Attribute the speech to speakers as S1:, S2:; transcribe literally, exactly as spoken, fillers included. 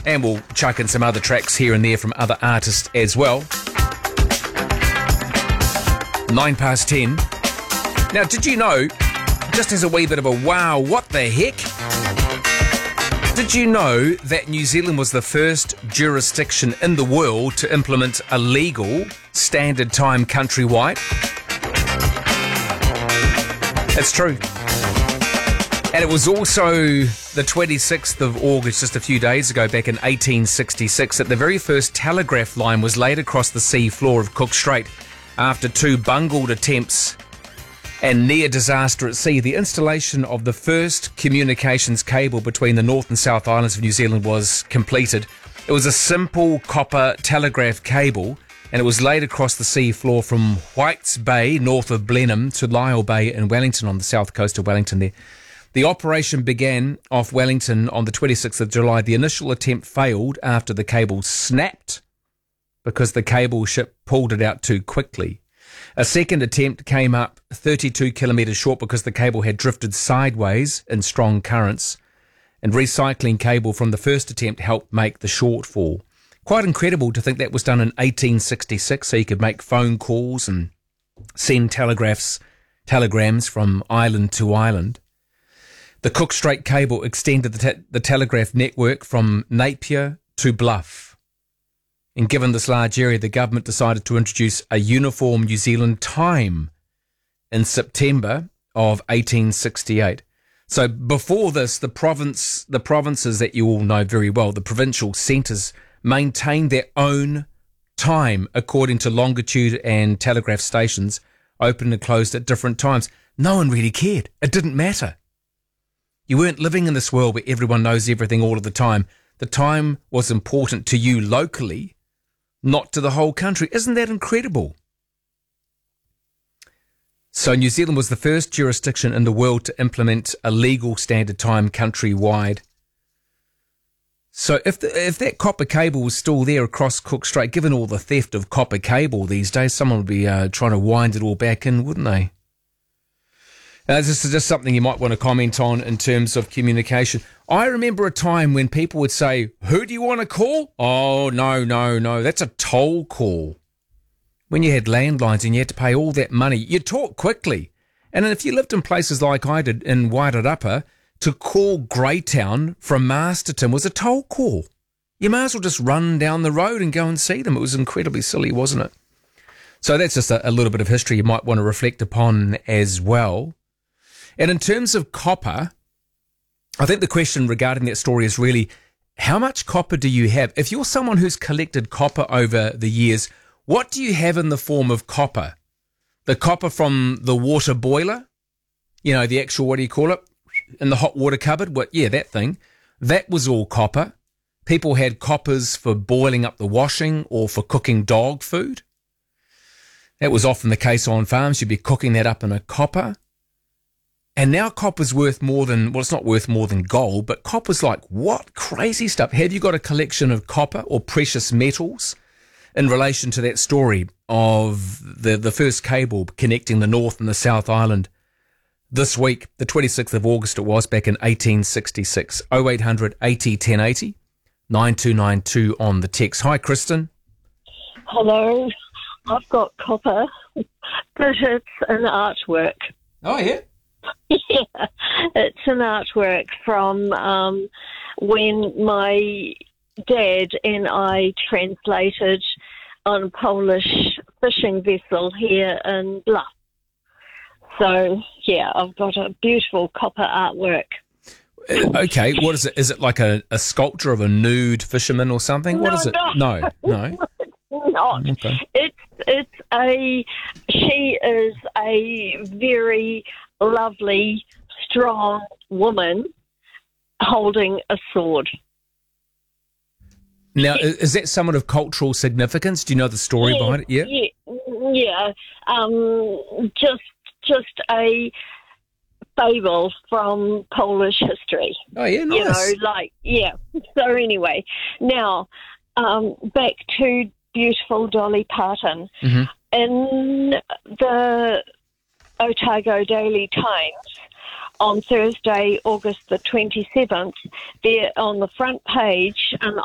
S1: And we'll chuck in some other tracks here and there from other artists as well. Nine past ten. Now, did you know, just as a wee bit of a wow, what the heck? Did you know that New Zealand was the first jurisdiction in the world to implement a legal standard time countrywide? It's true. And it was also the twenty-sixth of August, just a few days ago, back in eighteen sixty-six, that the very first telegraph line was laid across the sea floor of Cook Strait after two bungled attempts and near disaster at sea. The installation of the first communications cable between the North and South Islands of New Zealand was completed. It was a simple copper telegraph cable, and it was laid across the sea floor from Whites Bay, north of Blenheim, to Lyall Bay in Wellington, on the south coast of Wellington there. The operation began off Wellington on the twenty-sixth of July. The initial attempt failed after the cable snapped because the cable ship pulled it out too quickly. A second attempt came up thirty-two kilometres short because the cable had drifted sideways in strong currents, and recycling cable from the first attempt helped make the shortfall. Quite incredible to think that was done in eighteen sixty-six, so you could make phone calls and send telegraphs, telegrams from island to island. The Cook Strait cable extended the, te- the telegraph network from Napier to Bluff. And given this large area, the government decided to introduce a uniform New Zealand time in September of eighteen sixty-eight. So before this, the province, the provinces that you all know very well, the provincial centres, maintained their own time according to longitude and telegraph stations, opened and closed at different times. No one really cared. It didn't matter. You weren't living in this world where everyone knows everything all of the time. The time was important to you locally, not to the whole country. Isn't that incredible? So New Zealand was the first jurisdiction in the world to implement a legal standard time countrywide. So if the, if that copper cable was still there across Cook Strait, given all the theft of copper cable these days, someone would be uh, trying to wind it all back in, wouldn't they? Uh, this is just something you might want to comment on in terms of communication. I remember a time when people would say, who do you want to call? Oh, no, no, no, that's a toll call. When you had landlines and you had to pay all that money, you talk quickly. And if you lived in places like I did in Wairarapa, to call Greytown from Masterton was a toll call. You may as well just run down the road and go and see them. It was incredibly silly, wasn't it? So that's just a, a little bit of history you might want to reflect upon as well. And in terms of copper, I think the question regarding that story is really, how much copper do you have? If you're someone who's collected copper over the years, what do you have in the form of copper? The copper from the water boiler? You know, the actual, what do you call it? In the hot water cupboard? What? Yeah, that thing. That was all copper. People had coppers for boiling up the washing or for cooking dog food. That was often the case on farms. You'd be cooking that up in a copper. And now copper's worth more than, well, it's not worth more than gold, but copper's like, what crazy stuff. Have you got a collection of copper or precious metals in relation to that story of the, the first cable connecting the North and the South Island this week, the twenty-sixth of August it was, back in eighteen sixty-six. oh eight hundred eighty ten eighty, nine two nine two on the text. Hi, Kristen.
S2: Hello. I've got copper, but it's an artwork.
S1: Oh, yeah?
S2: Yeah, it's an artwork from um, when my dad and I translated on a Polish fishing vessel here in Bluff. So, yeah, I've got a beautiful copper artwork.
S1: Okay, what is it? Is it like a, a sculpture of a nude fisherman or something? What
S2: no,
S1: is it?
S2: No,
S1: no. no.
S2: It's not.
S1: Okay.
S2: It's, it's a, she is a very lovely, strong woman holding a sword.
S1: Now, is that somewhat of cultural significance? Do you know the story
S2: yeah,
S1: behind it? Yeah.
S2: Yeah. yeah. Um, just, just a fable from Polish history.
S1: Oh, yeah, nice.
S2: You know, like, yeah. So anyway, now um, back to beautiful Dolly Parton.
S1: Mm-hmm.
S2: In the Otago Daily Times on Thursday, August the twenty-seventh, there on the front page, an